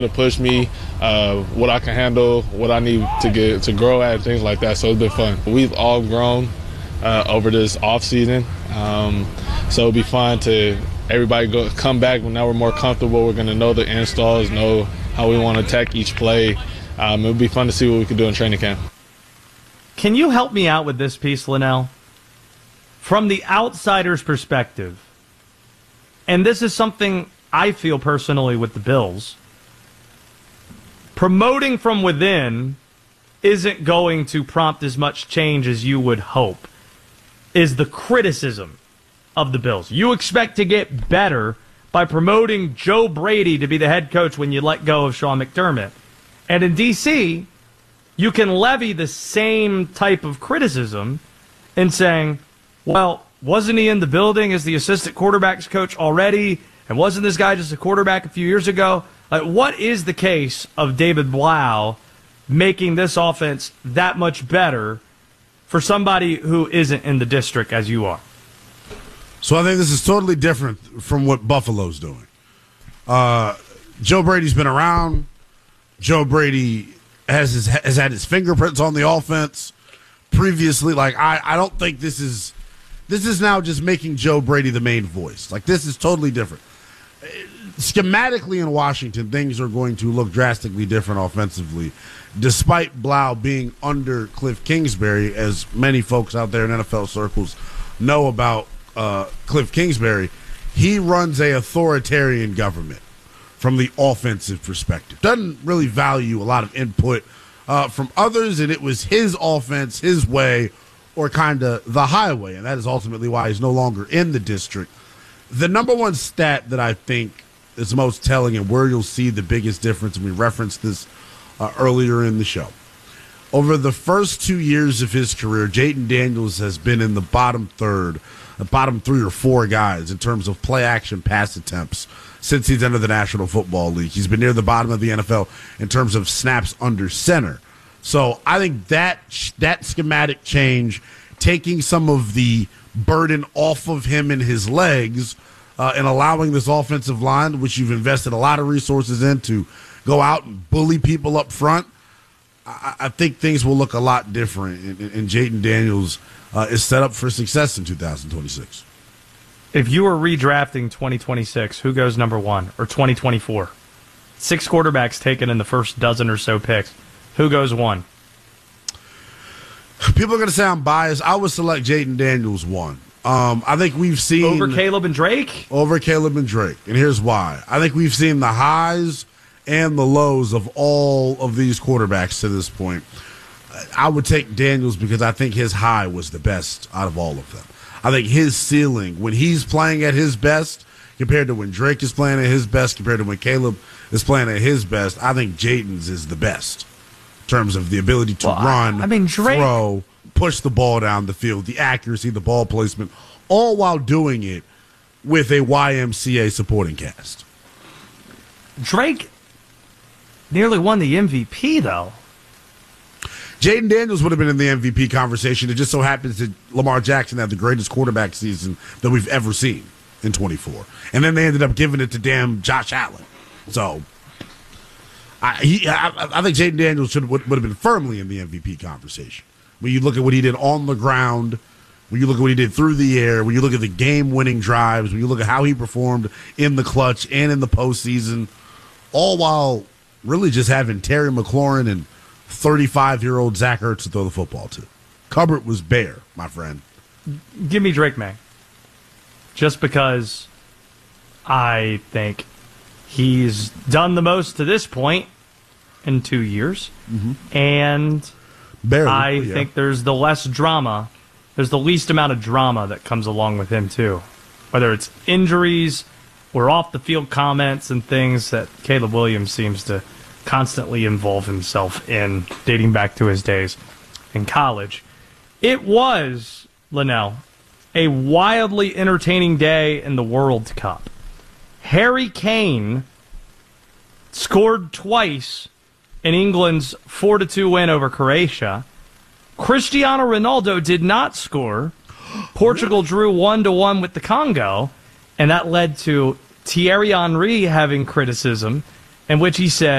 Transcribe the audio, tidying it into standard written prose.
to push me, what I can handle, what I need to grow at, things like that. So it's been fun. We've all grown over this off season, so it'll be fun to everybody come back. Now we're more comfortable. We're going to know the installs, know how we want to attack each play. It'll be fun to see what we can do in training camp. Can you help me out with this piece, Linnell? From the outsider's perspective, and this is something I feel personally with the Bills, promoting from within isn't going to prompt as much change as you would hope, is the criticism of the Bills. You expect to get better by promoting Joe Brady to be the head coach when you let go of Sean McDermott. And in D.C., you can levy the same type of criticism in saying, well, wasn't he in the building as the assistant quarterback's coach already? And wasn't this guy just a quarterback a few years ago? Like, what is the case of David Blau making this offense that much better for somebody who isn't in the district as you are? So I think this is totally different from what Buffalo's doing. Joe Brady's been around. Joe Brady has had his fingerprints on the offense previously. Like, I don't think this is now just making Joe Brady the main voice. Like, this is totally different. Schematically in Washington, things are going to look drastically different offensively, despite Blau being under Cliff Kingsbury, as many folks out there in NFL circles know about Cliff Kingsbury. He runs a authoritarian government from the offensive perspective. Doesn't really value a lot of input from others, and it was his offense, his way, or kind of the highway, and that is ultimately why he's no longer in the district. The number one stat that I think is most telling and where you'll see the biggest difference, and we referenced this earlier in the show, over the first 2 years of his career, Jayden Daniels has been in the bottom third, the bottom 3 or 4 guys in terms of play-action pass attempts since he's entered the National Football League. He's been near the bottom of the NFL in terms of snaps under center. So I think that schematic change, taking some of the burden off of him and his legs, and allowing this offensive line, which you've invested a lot of resources in, to go out and bully people up front, I think things will look a lot different, and Jayden Daniels is set up for success in 2026. If you were redrafting 2026, who goes number 1, or 2024? 6 quarterbacks taken in the first dozen or so picks. Who goes 1? People are going to say I'm biased. I would select Jayden Daniels 1. I think we've seen... Over Caleb and Drake? Over Caleb and Drake. And here's why. I think we've seen the highs and the lows of all of these quarterbacks to this point. I would take Daniels because I think his high was the best out of all of them. I think his ceiling, when he's playing at his best, compared to when Drake is playing at his best, compared to when Caleb is playing at his best, I think Jayden's is the best in terms of the ability to run, Drake, throw, push the ball down the field, the accuracy, the ball placement, all while doing it with a YMCA supporting cast. Drake nearly won the MVP, though. Jayden Daniels would have been in the MVP conversation. It just so happens that Lamar Jackson had the greatest quarterback season that we've ever seen in 24. And then they ended up giving it to damn Josh Allen. So I think Jayden Daniels would have been firmly in the MVP conversation. When you look at what he did on the ground, when you look at what he did through the air, when you look at the game-winning drives, when you look at how he performed in the clutch and in the postseason, all while really just having Terry McLaurin and 35-year-old Zach Ertz to throw the football to. Cupboard was bare, my friend. Give me Drake May. Just because I think he's done the most to this point in 2 years. Mm-hmm. And barely, I think there's the less drama. There's the least amount of drama that comes along with him, too. Whether it's injuries or off-the-field comments and things that Caleb Williams seems to constantly involve himself in, dating back to his days in college. It was, Linnell, a wildly entertaining day in the World Cup. Harry Kane scored twice in England's 4-2 win over Croatia. Cristiano Ronaldo did not score. Portugal drew 1-1 with the Congo, and that led to Thierry Henry having criticism in which he said,